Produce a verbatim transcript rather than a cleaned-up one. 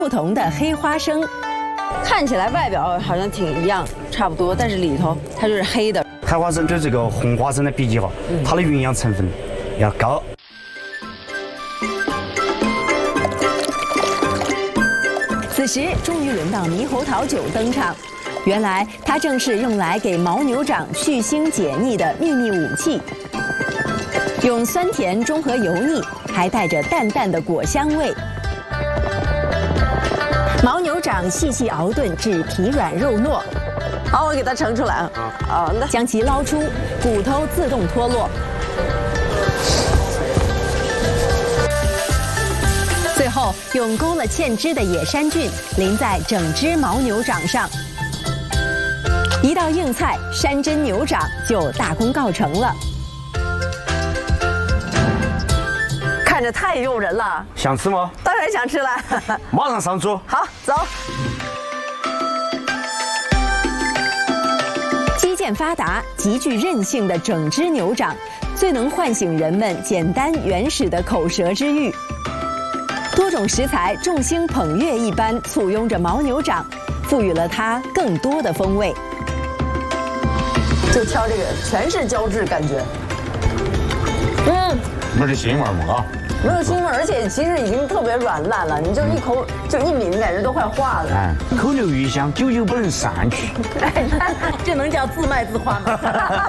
不同的黑花生， 看起来外表好像挺一样，差不多，但是里头它就是黑的。 黑花生跟这个红花生的比的话，它的营养成分要高。 此时终于轮到猕猴桃酒登场。原来它正是用来给牦牛长去腥解腻的秘密武器，用酸甜中和油腻，还带着淡淡的果香味。牦牛掌细细熬炖至皮软肉糯， 好，我给它盛出来啊。啊，那将其捞出，骨头自动脱落。最后用勾了芡汁的野山菌淋在整只牦牛掌上。一道硬菜山珍牛掌就大功告成了， 看着太诱人了。 想吃吗？ 当然想吃了， 马上上桌。 好，走。 肌腱发达、极具韧性的整只牛掌，最能唤醒人们简单原始的口舌之欲。多种食材众星捧月一般簇拥着牦牛掌，赋予了它更多的风味。 就挑这个，全是胶质感觉。嗯， 没得腥味嘛啊？ 没有腥味，而且其实已经特别软烂了，你就一口就一抿，感觉都快化了。 哎，口留余香，久久不能散去。 这能叫自卖自夸吗？